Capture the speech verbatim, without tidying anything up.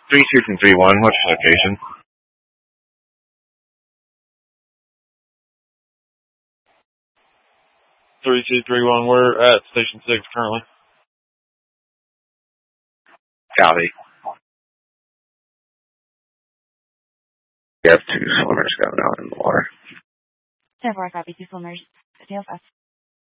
Three two from three one. What's your location? Three two three one. We're at station six currently. Copy. You have two swimmers going out in the water. ten four, copy, two swimmers. C F S.